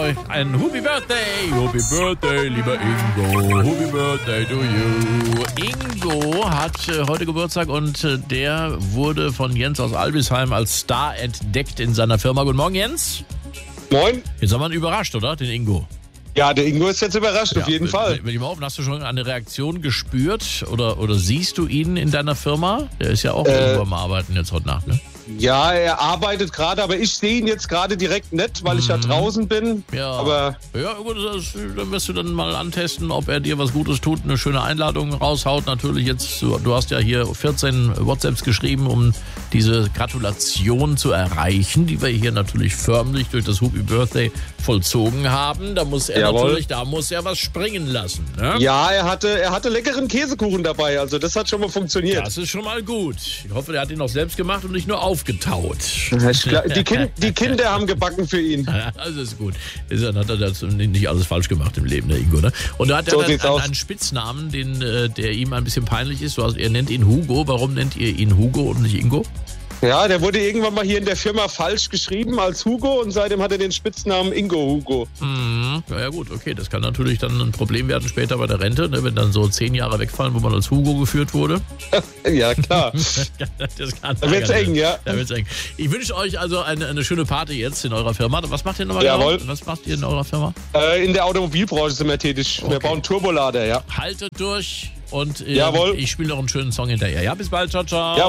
ein Happy Birthday, lieber Ingo. Happy Birthday to you. Ingo hat heute Geburtstag und der wurde von Jens aus Albisheim als Star entdeckt in seiner Firma. Guten Morgen, Jens. Moin. Jetzt haben wir ihn überrascht, oder? Den Ingo. Ja, der Ingo ist jetzt überrascht, auf jeden Fall. Wenn ich mal offen, hast du schon eine Reaktion gespürt oder siehst du ihn in deiner Firma? Der ist ja auch irgendwo am Arbeiten jetzt heute Nacht, ne? Ja, er arbeitet gerade, aber ich sehe ihn jetzt gerade direkt nicht, weil ich ja draußen bin. Ja, aber gut, dann wirst du dann mal antesten, ob er dir was Gutes tut, eine schöne Einladung raushaut. Natürlich jetzt, du hast ja hier 14 WhatsApps geschrieben, um diese Gratulation zu erreichen, die wir hier natürlich förmlich durch das Happy Birthday vollzogen haben. Da muss er was springen lassen. Ne? Ja, er hatte leckeren Käsekuchen dabei, also das hat schon mal funktioniert. Das ist schon mal gut. Ich hoffe, der hat ihn auch selbst gemacht und nicht nur aufgetaut. Die Kinder haben gebacken für ihn. Das ist gut. Dann hat er dazu nicht alles falsch gemacht im Leben, der Ingo. Ne? Und da hat er einen Spitznamen, der ihm ein bisschen peinlich ist. Er nennt ihn Hugo. Warum nennt ihr ihn Hugo und nicht Ingo? Ja, der wurde irgendwann mal hier in der Firma falsch geschrieben als Hugo und seitdem hat er den Spitznamen Ingo Hugo. Ja gut, okay, das kann natürlich dann ein Problem werden später bei der Rente, ne, wenn dann so 10 Jahre wegfallen, wo man als Hugo geführt wurde. Ja, klar. Da wird's eng, ja. Da wird's eng. Ich wünsche euch also eine schöne Party jetzt in eurer Firma. Was macht ihr nochmal Jawohl. genau? Was macht ihr in eurer Firma? In der Automobilbranche sind wir tätig. Okay. Wir bauen Turbolader, ja. Haltet durch und Jawohl. Ich spiele noch einen schönen Song hinterher. Ja, bis bald. Ciao, ciao. Ja.